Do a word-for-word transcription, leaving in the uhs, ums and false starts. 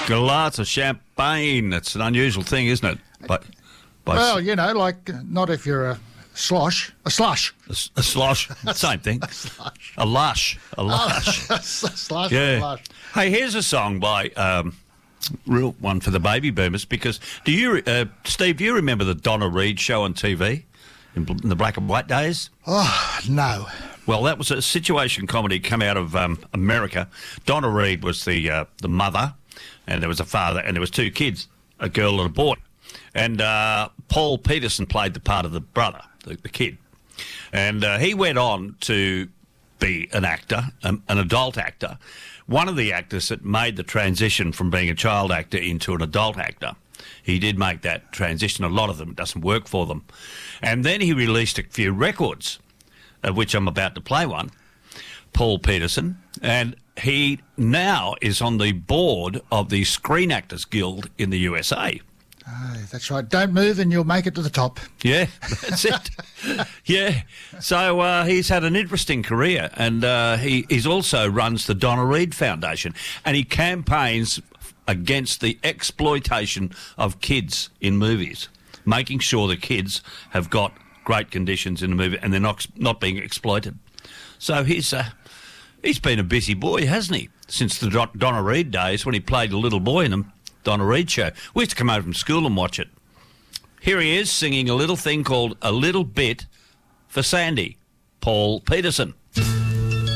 Glass of champagne. That's an unusual thing, isn't it? But, but well, you know, like, uh, not if you're a slosh. A slush. A, a slosh. Same thing. A slush. A lush. A lush. a slush Yeah. or a lush. Hey, here's a song by... Um, real one for the baby boomers, because do you, uh, Steve, do you remember the Donna Reed show on T V in, in the black and white days? Oh, no. Well, that was a situation comedy come out of um, America. Donna Reed was the uh, the mother, and there was a father, and there was two kids, a girl and a boy. And uh, Paul Peterson played the part of the brother, the, the kid. And uh, he went on to be an actor, um, an adult actor. One of the actors that made the transition from being a child actor into an adult actor. He did make that transition. A lot of them, it doesn't work for them. And then he released a few records, of which I'm about to play one, Paul Peterson. And he now is on the board of the Screen Actors Guild in the U S A. Oh, that's right. Don't move and you'll make it to the top. Yeah, that's it. Yeah. So uh, he's had an interesting career, and uh, he he's also runs the Donna Reed Foundation, and he campaigns against the exploitation of kids in movies, making sure the kids have got great conditions in the movie and they're not not being exploited. So he's uh, he's been a busy boy, hasn't he, since the Don- Donna Reed days when he played a little boy in them. Donna Reed show. We used to come over from school and watch it. Here he is singing a little thing called A Little Bit for Sandy, Paul Peterson.